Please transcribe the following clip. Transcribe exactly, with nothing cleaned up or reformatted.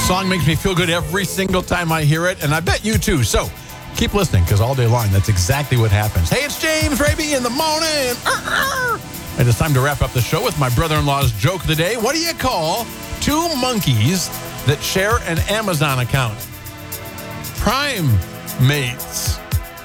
Song makes me feel good every single time I hear it, and I bet you too. So keep listening, because all day long, that's exactly what happens. Hey, it's James Raby in the morning. Uh-uh. And it's time to wrap up the show with my brother-in-law's joke of the day. What do you call two monkeys that share an Amazon account? Prime mates.